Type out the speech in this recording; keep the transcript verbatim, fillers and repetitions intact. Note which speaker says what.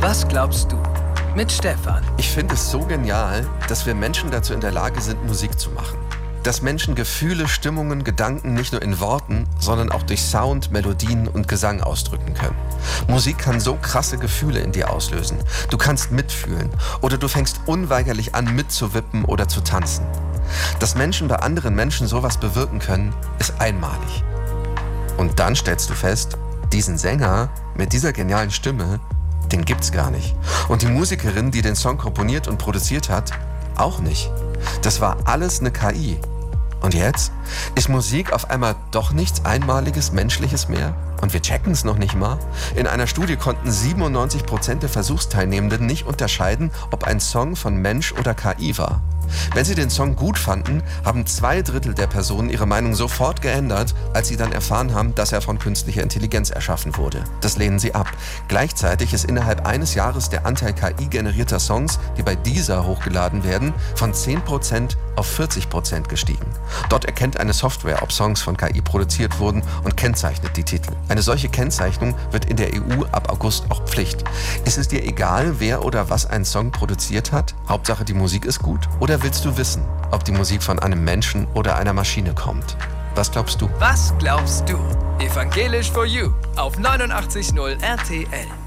Speaker 1: Was glaubst du? Mit Stefan.
Speaker 2: Ich finde es so genial, dass wir Menschen dazu in der Lage sind, Musik zu machen. Dass Menschen Gefühle, Stimmungen, Gedanken nicht nur in Worten, sondern auch durch Sound, Melodien und Gesang ausdrücken können. Musik kann so krasse Gefühle in dir auslösen. Du kannst mitfühlen oder du fängst unweigerlich an mitzuwippen oder zu tanzen. Dass Menschen bei anderen Menschen sowas bewirken können, ist einmalig. Und dann stellst du fest, diesen Sänger mit dieser genialen Stimme, den gibt's gar nicht. Und die Musikerin, die den Song komponiert und produziert hat, auch nicht. Das war alles eine K I. Und jetzt ist Musik auf einmal doch nichts Einmaliges, Menschliches mehr? Und wir checken es noch nicht mal. In einer Studie konnten siebenundneunzig Prozent der Versuchsteilnehmenden nicht unterscheiden, ob ein Song von Mensch oder K I war. Wenn sie den Song gut fanden, haben zwei Drittel der Personen ihre Meinung sofort geändert, als sie dann erfahren haben, dass er von künstlicher Intelligenz erschaffen wurde. Das lehnen sie ab. Gleichzeitig ist innerhalb eines Jahres der Anteil K I-generierter Songs, die bei Deezer hochgeladen werden, von zehn Prozent auf vierzig Prozent gestiegen. Dort erkennt eine Software, ob Songs von K I produziert wurden und kennzeichnet die Titel. Eine solche Kennzeichnung wird in der E U ab August auch Pflicht. Ist es dir egal, wer oder was einen Song produziert hat? Hauptsache die Musik ist gut? Oder willst du wissen, ob die Musik von einem Menschen oder einer Maschine kommt? Was glaubst du?
Speaker 1: Was glaubst du? Evangelisch for You auf neunundachtzig Komma null R T L.